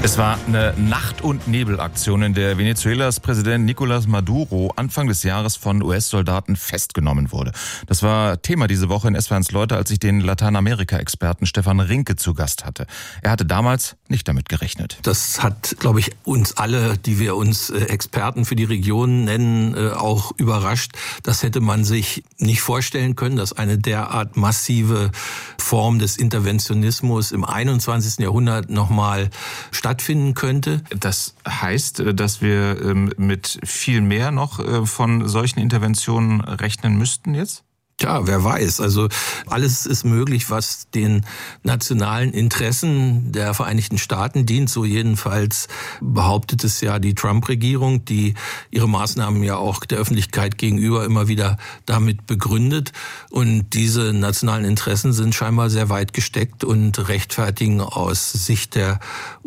Es war eine Nacht- und Nebelaktion, in der Venezuelas Präsident Nicolás Maduro Anfang des Jahres von US-Soldaten festgenommen wurde. Das war Thema diese Woche in SWR1 Leute, als ich den Lateinamerika-Experten Stefan Rinke zu Gast hatte. Er hatte damals nicht damit gerechnet. Das hat, glaube ich, uns alle, die wir uns Experten für die Region nennen, auch überrascht. Das hätte man sich nicht vorstellen können, dass eine derart massive Form des Interventionismus im 21. Jahrhundert nochmal stattfinden könnte. Das heißt, dass wir mit viel mehr noch von solchen Interventionen rechnen müssten jetzt? Tja, wer weiß. Also alles ist möglich, was den nationalen Interessen der Vereinigten Staaten dient. So jedenfalls behauptet es ja die Trump-Regierung, die ihre Maßnahmen ja auch der Öffentlichkeit gegenüber immer wieder damit begründet. Und diese nationalen Interessen sind scheinbar sehr weit gesteckt und rechtfertigen aus Sicht der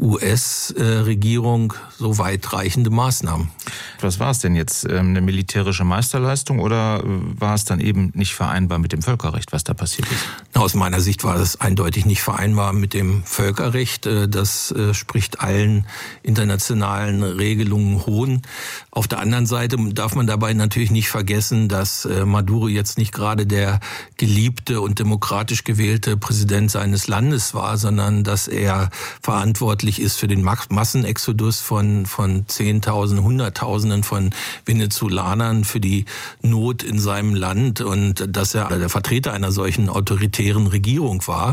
US-Regierung so weitreichende Maßnahmen. Was war es denn jetzt? Eine militärische Meisterleistung oder war es dann eben nicht vereinbar mit dem Völkerrecht, was da passiert ist? Aus meiner Sicht war das eindeutig nicht vereinbar mit dem Völkerrecht. Das spricht allen internationalen Regelungen Hohn. Auf der anderen Seite darf man dabei natürlich nicht vergessen, dass Maduro jetzt nicht gerade der geliebte und demokratisch gewählte Präsident seines Landes war, sondern dass er verantwortlich ist für den Massenexodus von Zehntausenden, Hunderttausenden von Venezolanern, für die Not in seinem Land und dass er der Vertreter einer solchen autoritären Regierung war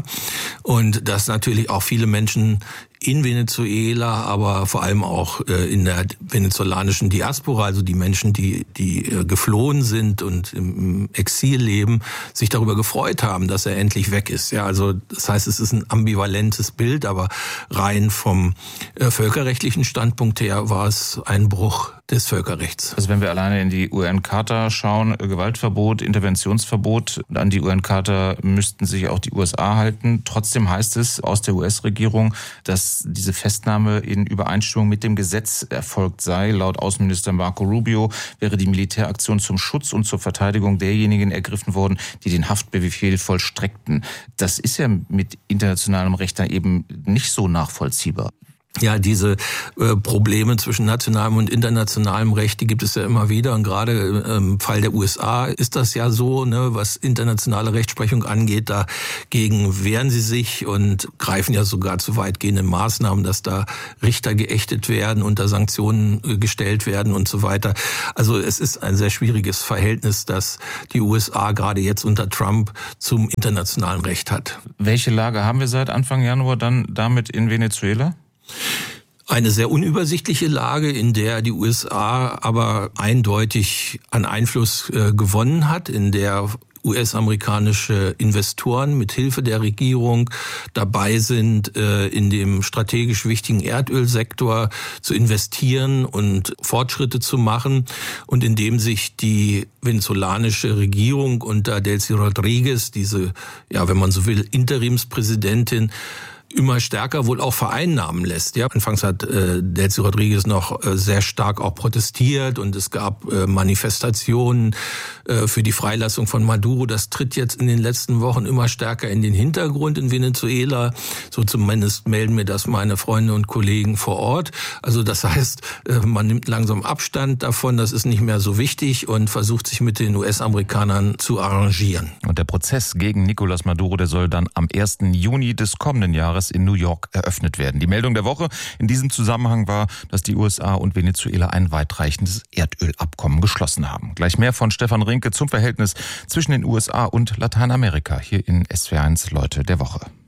und dass natürlich auch viele Menschen in Venezuela, aber vor allem auch in der venezolanischen Diaspora, also die Menschen, die geflohen sind und im Exil leben, sich darüber gefreut haben, dass er endlich weg ist. Ja, also das heißt, es ist ein ambivalentes Bild, aber rein vom völkerrechtlichen Standpunkt her war es ein Bruch des Völkerrechts. Also wenn wir alleine in die UN-Charta schauen, Gewaltverbot, Interventionsverbot, an die UN-Charta müssten sich auch die USA halten. Trotzdem heißt es aus der US-Regierung, dass diese Festnahme in Übereinstimmung mit dem Gesetz erfolgt sei. Laut Außenminister Marco Rubio wäre die Militäraktion zum Schutz und zur Verteidigung derjenigen ergriffen worden, die den Haftbefehl vollstreckten. Das ist ja mit internationalem Recht dann eben nicht so nachvollziehbar. Ja, diese Probleme zwischen nationalem und internationalem Recht, die gibt es ja immer wieder. Und gerade im Fall der USA ist das ja so, ne, was internationale Rechtsprechung angeht. Dagegen wehren sie sich und greifen ja sogar zu weitgehenden Maßnahmen, dass da Richter geächtet werden, unter Sanktionen gestellt werden und so weiter. Also es ist ein sehr schwieriges Verhältnis, das die USA gerade jetzt unter Trump zum internationalen Recht hat. Welche Lage haben wir seit Anfang Januar dann damit in Venezuela? Eine sehr unübersichtliche Lage, in der die USA aber eindeutig an Einfluss gewonnen hat, in der US-amerikanische Investoren mit Hilfe der Regierung dabei sind, in dem strategisch wichtigen Erdölsektor zu investieren und Fortschritte zu machen und in dem sich die venezolanische Regierung unter Delcy Rodríguez, diese, ja, wenn man so will, Interimspräsidentin, immer stärker wohl auch vereinnahmen lässt. Ja, anfangs hat Delcy Rodríguez noch sehr stark auch protestiert und es gab Manifestationen für die Freilassung von Maduro. Das tritt jetzt in den letzten Wochen immer stärker in den Hintergrund in Venezuela. So zumindest melden mir das meine Freunde und Kollegen vor Ort. Also das heißt, man nimmt langsam Abstand davon, das ist nicht mehr so wichtig und versucht sich mit den US-Amerikanern zu arrangieren. Und der Prozess gegen Nicolás Maduro, der soll dann am 1. Juni des kommenden Jahres in New York eröffnet werden. Die Meldung der Woche in diesem Zusammenhang war, dass die USA und Venezuela ein weitreichendes Erdölabkommen geschlossen haben. Gleich mehr von Stefan Rinke zum Verhältnis zwischen den USA und Lateinamerika hier in SWR1 Leute der Woche.